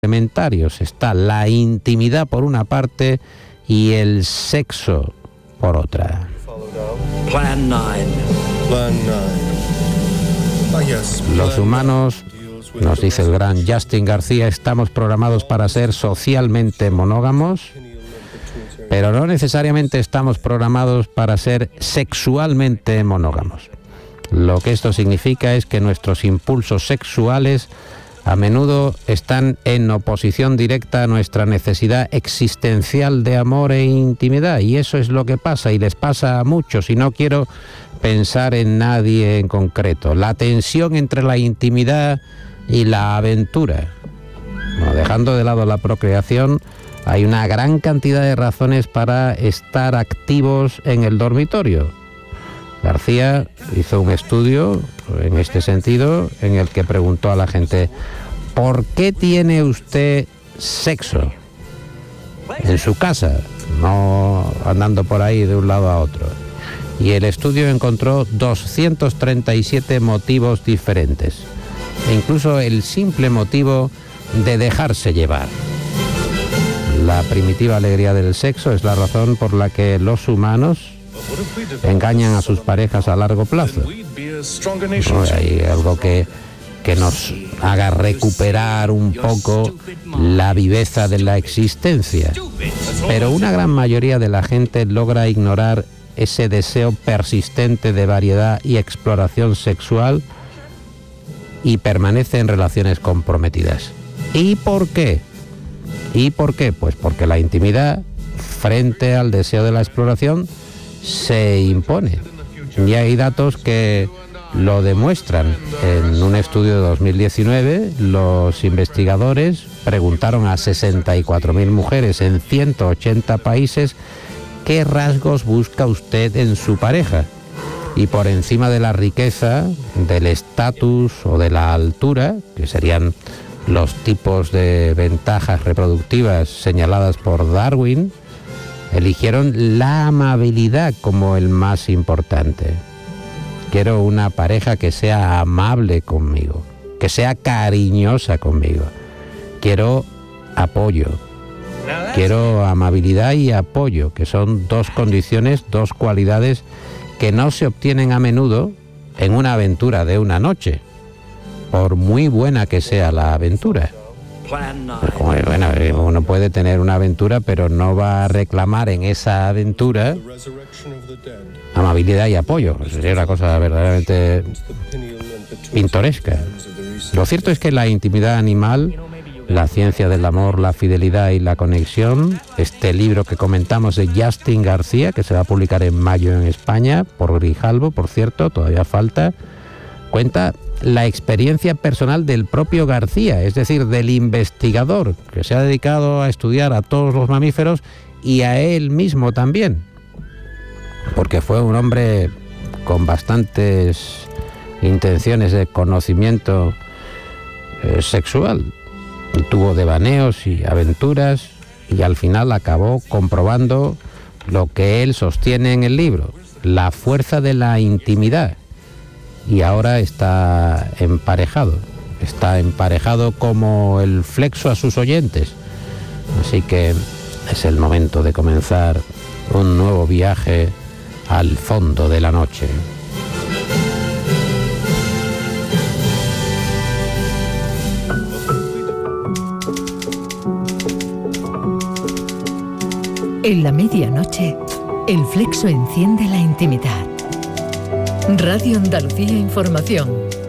complementarios. Está la intimidad por una parte y el sexo por otra. Plan 9. Los humanos, nos dice el gran Justin García, estamos programados para ser socialmente monógamos, pero no necesariamente estamos programados para ser sexualmente monógamos. Lo que esto significa es que nuestros impulsos sexuales a menudo están en oposición directa a nuestra necesidad existencial de amor e intimidad, y eso es lo que pasa, y les pasa a muchos, y no quiero pensar en nadie en concreto. La tensión entre la intimidad y la aventura. Bueno, dejando de lado la procreación, hay una gran cantidad de razones para estar activos en el dormitorio. García hizo un estudio en este sentido en el que preguntó a la gente: ¿por qué tiene usted sexo en su casa, no andando por ahí de un lado a otro? Y el estudio encontró 237 motivos diferentes, e incluso el simple motivo de dejarse llevar. La primitiva alegría del sexo es la razón por la que los humanos engañan a sus parejas a largo plazo. No hay algo que nos haga recuperar un poco la viveza de la existencia. Pero una gran mayoría de la gente logra ignorar ese deseo persistente de variedad y exploración sexual y permanece en relaciones comprometidas. ¿Y por qué? Pues porque la intimidad frente al deseo de la exploración se impone. Y hay datos que lo demuestran. En un estudio de 2019, los investigadores preguntaron a 64.000 mujeres en 180 países qué rasgos busca usted en su pareja. Y por encima de la riqueza, del estatus o de la altura, que serían los tipos de ventajas reproductivas señaladas por Darwin, eligieron la amabilidad como el más importante. Quiero una pareja que sea amable conmigo, que sea cariñosa conmigo. Quiero apoyo. Quiero amabilidad y apoyo, que son dos condiciones, dos cualidades que no se obtienen a menudo en una aventura de una noche, por muy buena que sea la aventura. Bueno, uno puede tener una aventura, pero no va a reclamar en esa aventura amabilidad y apoyo. Sería una cosa verdaderamente pintoresca. Lo cierto es que la intimidad animal, la ciencia del amor, la fidelidad y la conexión, este libro que comentamos de Justin García, que se va a publicar en mayo en España, por Grijalbo, por cierto, todavía falta, cuenta la experiencia personal del propio García, es decir, del investigador que se ha dedicado a estudiar a todos los mamíferos y a él mismo también, porque fue un hombre con bastantes intenciones de conocimiento sexual. Tuvo devaneos y aventuras y al final acabó comprobando lo que él sostiene en el libro, la fuerza de la intimidad. Y ahora está emparejado como el flexo a sus oyentes. Así que es el momento de comenzar un nuevo viaje al fondo de la noche. En la medianoche, el flexo enciende la intimidad. Radio Andalucía Información.